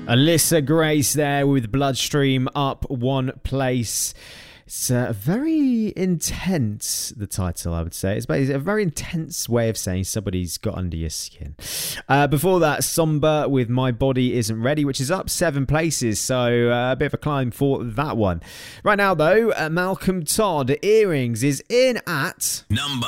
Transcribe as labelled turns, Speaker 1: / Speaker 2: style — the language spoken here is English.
Speaker 1: Alyssa Grace there with Bloodstream up one place. It's very intense, the title, I would say. It's a very intense way of saying somebody's got under your skin. Before that, Somber with My Body Isn't Ready, which is up 7 places, so a bit of a climb for that one. Right now, though, Malcolm Todd, Earrings, is in at...
Speaker 2: number